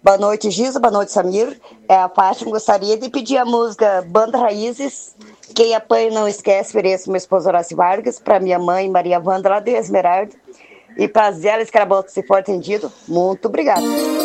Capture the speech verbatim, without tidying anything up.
Boa noite, Giza. Boa noite, Samir. É a Fátima. Gostaria de pedir a música Banda Raízes. Quem apanha não esquece, ofereço meu esposo Horácio Vargas, para minha mãe, Maria Wanda, lá de Esmeralda. E para as Zélia Escaraboto, se for atendido, muito obrigada.